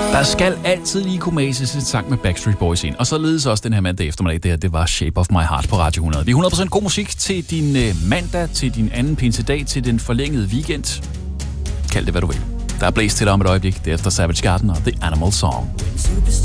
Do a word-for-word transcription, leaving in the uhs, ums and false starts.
Der skal altid lige kunne mases en sang med Backstreet Boys ind. Og således også den her mandag eftermiddag, det her, det var Shape of My Heart på Radio hundrede. Vi er hundrede procent god musik til din øh, mandag, til din anden pinsedag, til den forlængede weekend. Kald det, hvad du vil. Der er blæst til dig om et øjeblik. Det er efter Savage Garden og The Animal Song.